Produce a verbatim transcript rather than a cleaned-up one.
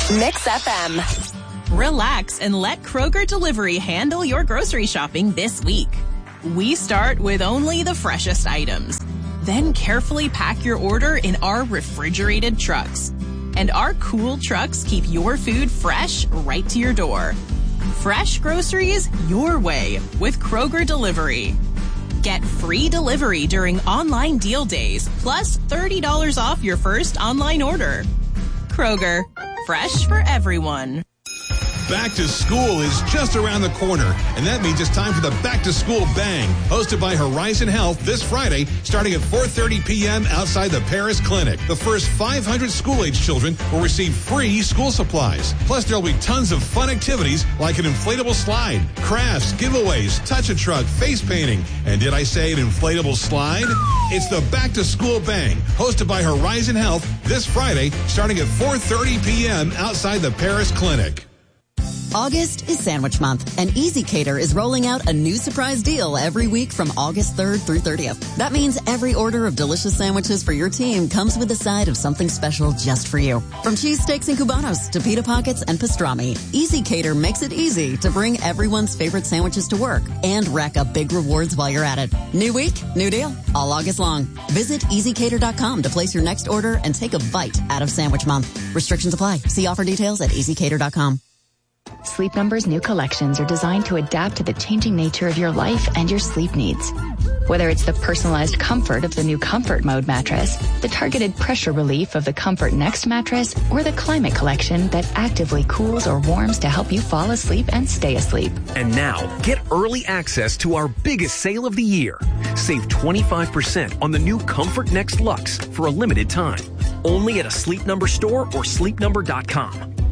Mix F M. Relax and let Kroger Delivery handle your grocery shopping this week. We start with only the freshest items. Then carefully pack your order in our refrigerated trucks. And our cool trucks keep your food fresh right to your door. Fresh groceries your way with Kroger Delivery. Get free delivery during online deal days, plus thirty dollars off your first online order. Kroger, fresh for everyone. Back to school is just around the corner, and that means it's time for the Back to School Bang, hosted by Horizon Health this Friday, starting at four thirty p.m. outside the Paris Clinic. The first five hundred school-age children will receive free school supplies. Plus, there'll be tons of fun activities like an inflatable slide, crafts, giveaways, touch-a-truck, face painting. And did I say an inflatable slide? It's the Back to School Bang, hosted by Horizon Health this Friday, starting at four thirty p.m. outside the Paris Clinic. August is Sandwich Month, and Easy Cater is rolling out a new surprise deal every week from August third through thirtieth. That means every order of delicious sandwiches for your team comes with a side of something special just for you. From cheesesteaks and Cubanos to pita pockets and pastrami, Easy Cater makes it easy to bring everyone's favorite sandwiches to work and rack up big rewards while you're at it. New week, new deal, all August long. Visit easy cater dot com to place your next order and take a bite out of Sandwich Month. Restrictions apply. See offer details at easy cater dot com. Sleep Number's new collections are designed to adapt to the changing nature of your life and your sleep needs. Whether it's the personalized comfort of the new Comfort Mode mattress, the targeted pressure relief of the Comfort Next mattress, or the Climate Collection that actively cools or warms to help you fall asleep and stay asleep. And now, get early access to our biggest sale of the year. Save twenty-five percent on the new Comfort Next Luxe for a limited time. Only at a Sleep Number store or sleep number dot com.